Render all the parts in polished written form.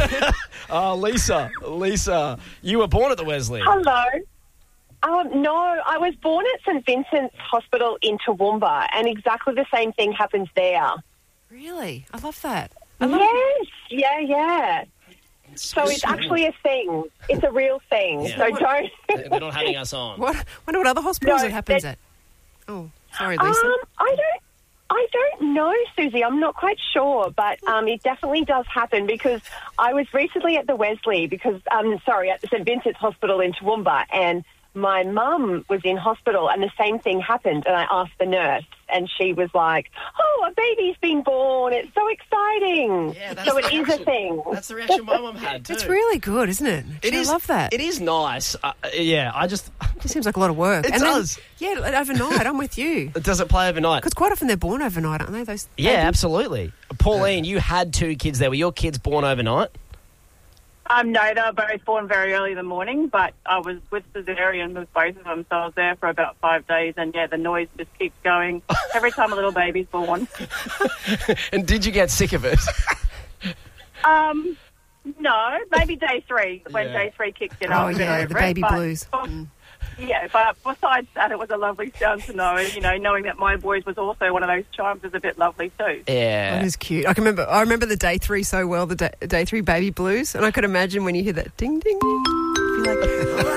Lisa, you were born at the Wesley. Hello. No, I was born at St Vincent's Hospital in Toowoomba, and exactly the same thing happens there. Really? I love that. Yes, yeah. So it's actually a thing. It's a real thing. Yeah. So don't... They're not having us on. What? I wonder what other hospitals it happens at. Oh, sorry, Lisa. I don't know, Susie. I'm not quite sure, but it definitely does happen because I was recently at the Wesley at the St Vincent's Hospital in Toowoomba, and my mum was in hospital and the same thing happened, and I asked the nurse and she was like, "Oh, a baby's been born. It's so exciting." Yeah, so it is a thing. That's the reaction my mum had too. It's really good, isn't it? I love that. It is nice. It just seems like a lot of work. It does. Overnight, I'm with you. Does it play overnight? Because quite often they're born overnight, aren't they? Those yeah, babies? absolutely. Pauline, you had 2 kids there. Were your kids born overnight? No, they were both born very early in the morning, but I was with cesarean with both of them, so I was there for about 5 days, and the noise just keeps going every time a little baby's born. And did you get sick of it? No, maybe day 3, when day 3 kicked in. Oh, yeah, the baby blues. Yeah, but besides that, it was a lovely sound to know. Knowing that my boys was also one of those chimes was a bit lovely too. Yeah. That is cute. I remember the day 3 so well, the day 3 baby blues, and I could imagine when you hear that ding, ding, ding, you'd be like...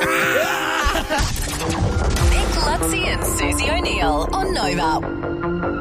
Nick Lutzi and Susie O'Neill on Nova.